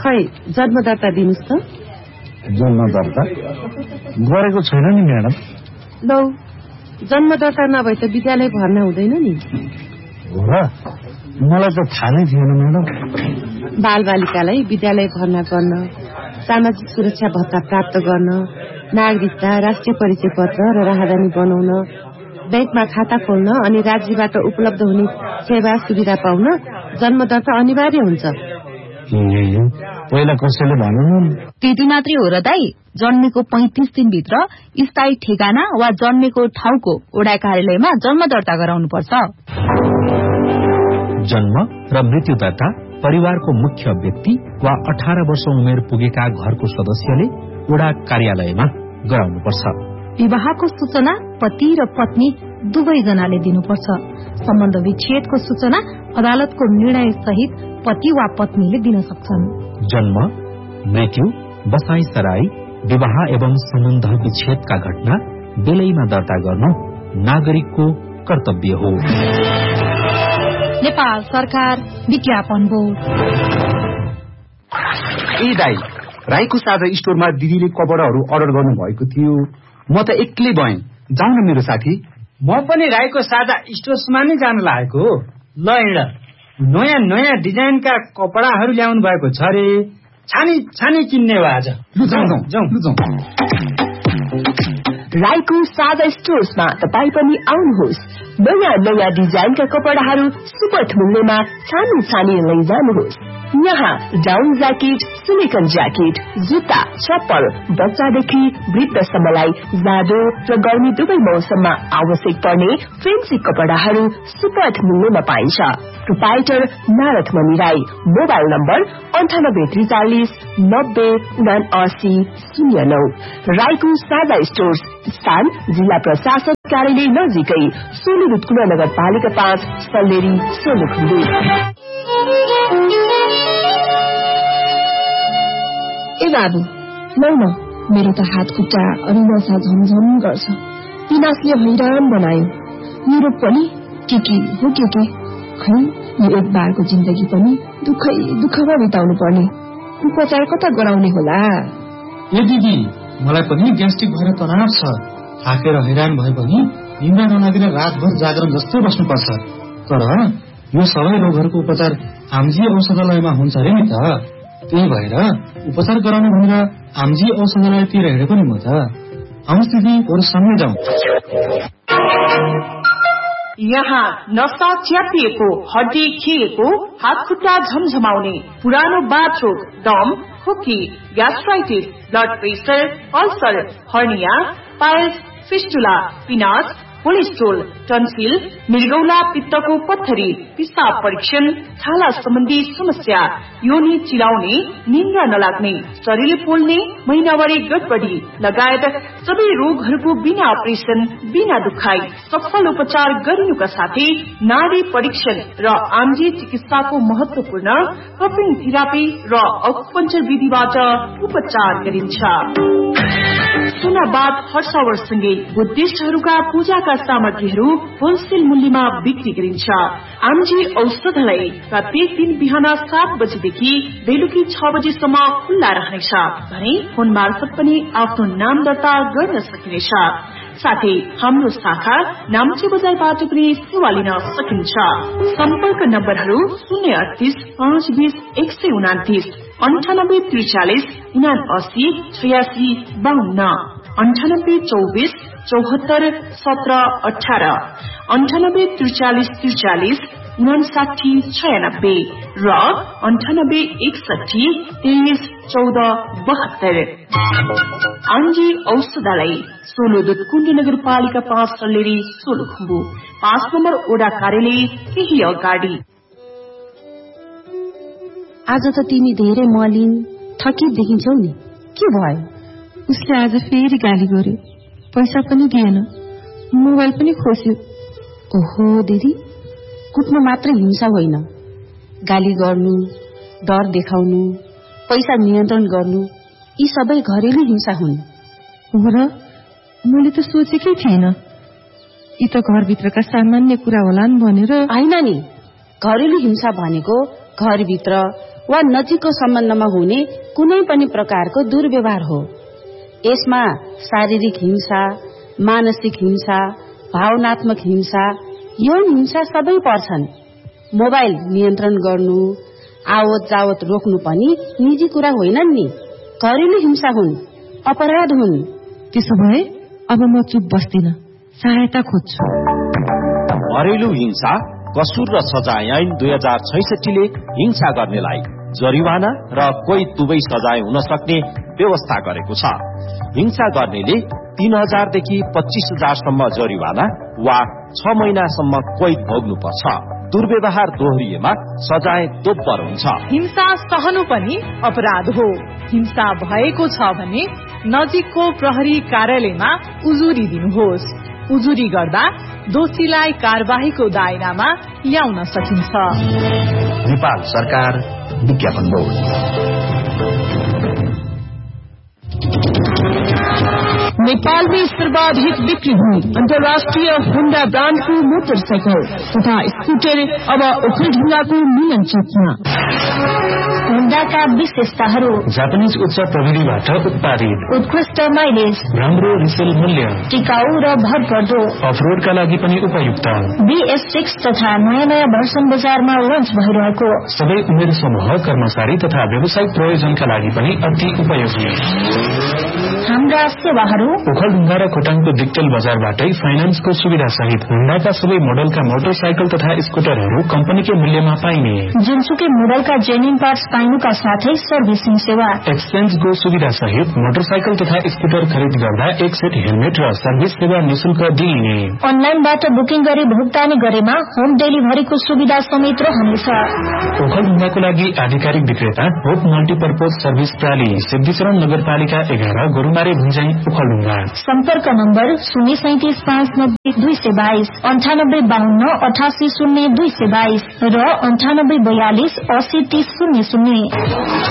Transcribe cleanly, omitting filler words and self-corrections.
खै जन्मदर्ता दिनुस् त। जन्मदर्ता गरेको छैन नि म्याडम। लौ जन्मदर्ता नभए त विद्यालय भर्ना हुँदैन नि। हो र? मलाई त थाहा नै थिएन म्याडम। बालबालिकालाई विद्यालय भर्ना गर्न, सामाजिक सुरक्षा भत्ता प्राप्त गर्न, नागरिकता, राष्ट्रिय परिचय पत्र र राहदानी बनाउन, बैंकमा खाता खोल्न अनि राज्यबाट उपलब्ध हुने सेवा सुविधा पाउन जन्मदर्ता अनिवार्य हुन्छ। पहिला कसैले भन्नु? त्यति मात्रै हो र दाई? जन्मेको 35 दिनभित्र स्थायी ठेगाना वा जन्मेको ठाउँको वडा कार्यालयमा जन्म दर्ता गराउनु पर्छ। जन्म र मृत्यु दर्ता परिवारको मुख्य व्यक्ति वा 18 वर्ष उमेर पुगेका घरको सदस्यले वडा कार्यालयमा गराउनुपर्छ। विवाहको सूचना पति र पत्नी दुवैजनाले दिनुपर्छ। सम्बन्ध विच्छेदको सूचना अदालतको निर्णय सहित पति वा पत्नीले दिन सक्छन्। जन्म, मृत्यु, बसाई सराई, विवाह एवं सम्बन्ध विच्छेदका घटना बेलैमा दर्ता गर्नु नागरिकको कर्तव्य हो। नेपाल सरकार विज्ञापन बोर्ड। ए दाई, राईको साझा स्टोरमा दिदीले कपडाहरू अर्डर गर्नु भएको थियो। म त एक्लै भएँ, जाउँ न मेरो साथी। म पनि राईको साझा स्टोर्समा नै जान लागेको हो। ल हिँड, नयाँ नयाँ डिजाइनका कपडाहरू ल्याउनु भएको छ रे। छानी छानी किन्ने हो आज। राईको साझा स्टोर्समा तपाईँ पनि आउनुहोस्। नयाँ नयाँ डिजाइनका कपडाहरू सुपथ मूल्यमा छानी छानी लैजानुहोस्। यहाँ डाउन ज्याकेट, सिलिकन ज्याकेट, जुत्ता, चप्पल, बच्चादेखि वृद्धसम्मलाई जाडो र गर्मी दुवै मौसममा आवश्यक पर्ने फेन्सी कपडाहरू सुपथ मूल्यमा पाइन्छ। Proprietor Naradmani Rai. Mobile number 9843 907909। राईको साझा स्टोर्स, स्थान जिल्ला प्रशासक कार्यालय नजिकै, सोलु रुटकुना नगरपालिका 5, सल्लेरी, सोलुखुम्बु। ए बाबु, लौ न, मेरो त हात खुट्टा अनि नसा झमझम गर्छ। पिनासले हैरान बनायो। मेरो पनि के हो के खै, यो एक बारको जिन्दगी पनि दुःखमा बिताउनु पर्ने। उपचार कता गराउने होला? ए दिदी, मलाई पनि ग्यास्ट्रिक भएर तनाव छ। थाकेर हैरान भए पनि निन्द्रा नलागेर रातभर जागरण जस्तै बस्नुपर्छ। तर यो सबै रोगहरूको उपचार आमजी औषधालयमा हुन्छ अरे नि त। त्यही भएर उपचार गराउनु भनेर आमजी औषधालयतिर हिँडे पनि म त। आउनुहोस् दिदी, अरू सँगै जाउँ। यहाँ नसा च्यापिएको, हड्डी खिएको, हात खुट्टा झमझमाउने, पुरानो बाथरोग, दम, खोकी, gastritis, blood pressure, ulcer, hernia, piles, fistula, पिनास, cholesterol, tonsil, मृगौला पित्तको पत्थरी, पिसाब परीक्षण, छाला सम्बन्धी समस्या, योनि चिलाउने, निन्द्रा नलाग्ने, शरीर पोल्ने, महिनावारी गडबडी लगायत सबै रोगहरूको बिना अपरेसन, बिना दुखाई सफल उपचार गरिनुका साथै नाडी परीक्षण र आमजी चिकित्साको महत्वपूर्ण कपिङ थेरापी र अकुपञ्चर विधिबाट उपचार गरिन्छ। सुनाबाद हर्षावरसँगै बुद्धिस्टहरूका पूजाका सामग्रीहरू होलसेल मूल्यमा बिक्री गरिन्छ। आमजी औषधालय प्रत्येक दिन बिहान 7 बजेदेखि बेलुकी 6 बजेसम्म खुल्ला रहनेछ भने फोन मार्फत पनि आफ्नो नाम दर्ता गर्न सकिनेछ। साथै हाम्रो शाखा नाम्चे बजारबाट पनि सेवा लिन सकिन्छ। सम्पर्क नम्बरहरू 038 520 129, 98 43 79 86 52, 98 24 74 17 18, 98 43 43 59 96 र 98 61 23 14 72। आमजी औषधालय, सोलो दुधकुण्ड नगरपालिका 5, सल्लेरी, सोलुखुम्बु, 5 नम्बर ओडा कार्यालय केही अगाडि। आज त तिमी धेरै मलिन थकित देखिन्छौ नि, के भयो? उसले आज फेरि गाली गर्यो। पैसा पनि दिएन, मोबाइल पनि खोस्यो। ओहो दिदी, कुट्न मात्र हिंसा होइन, गाली गर्नु, डर देखाउनु, पैसा नियन्त्रण गर्नु, यी सबै घरेलु हिंसा हुन्। हो र? मैले त सोचेकै थिएन। यी त घरभित्रका सामान्य कुरा होलान् भनेर। होइन नि, घरेलु हिंसा भनेको घरभित्र वा नजिकको सम्बन्धमा हुने कुनै पनि प्रकारको दुर्व्यवहार हो। यसमा शारीरिक हिंसा, मानसिक हिंसा, भावनात्मक हिंसा, यौन हिंसा सबै पर्छन्। मोबाइल नियन्त्रण गर्नु, आवत जावत रोक्नु पनि निजी कुरा होइनन् नि, घरेलु हिंसा हुन्, अपराध हुन्। त्यसो भए अब म चुप बस्दिन, सहायता खोज्छु। घरेलु हिंसा कसुर र सजाय ऐन 2066 ले हिंसा गर्नेलाई जरिवाना र कोही दुवै सजाय हुन सक्ने व्यवस्था गरेको छ। हिंसा गर्नेले 3000 देखि 25000 सम्म जरिवाना वा 6 महिनासम्म कैद भोग्नुपर्छ। दुर्व्यवहार दोहोरिएमा सजाय दोब्बर हुन्छ। हिंसा सहनु पनि अपराध हो। हिंसा भएको छ भने नजिकको प्रहरी कार्यालयमा उजुरी दिनुहोस्। उजुरी गर्दा दोषीलाई कारबाहीको दायरामा ल्याउन सकिन्छ। नेपाल सरकार विज्ञापन बोर्ड। नेपाल में सर्वाधिक बिक्री हुई अंतर्राष्ट्रीय होंडा ब्रांड को मोटरसाइकिल तथा स्कूटर अब ओखलढुंगा को मिलन चौकमा। होंडाका विशेषताहरू: जापानीज उच्च प्रविधिबाट उत्पादित, उत्कृष्ट माइलेज, राम्रो रिसेल मूल्य, टिकाऊ र भरपर्दो, अफरोडका लागि पनि उपयुक्त। BS6 तथा नयाँ भर्सन बजारमा लन्च भइरहेको। सबै उमेर समूह, कर्मचारी तथा व्यावसायिक प्रयोजनका लागि पनि अति उपयोगी। हाम्रा सेवाहरू: ओखलढुंगा र खोटाङको डिजिटल बजारबाटै फाइनान्सको सुविधा सहित होंडाका सबै मोडलका मोटरसाइकल तथा स्कुटरहरू कम्पनीकै मूल्यमा पाइने। जुनसुकै मोडलका जेन्युन पार्ट्स पाइनुका साथै सर्भिसिङ सेवा, एक्सचेन्जको सुविधा सहित मोटरसाइकल तथा स्कुटर खरिद गर्दा एक सेट हेलमेट र सर्भिस सेवा निशुल्क दिइने। अनलाइनबाट बुकिङ गरी भुक्तानी गरेमा होम डेलिभरीको सुविधा समेत रहनेछ। ओखलढुंगाको लागि आधिकारिक विक्रेता होप मल्टीपर्पज सर्भिस प्राली, सिद्धिचरण नगरपालिका 11, गोरुमारे भुञ्जाङ, ओखलढुंगा। सम्पर्क नम्बर 037590222, 9852 880222 र 9842 803000।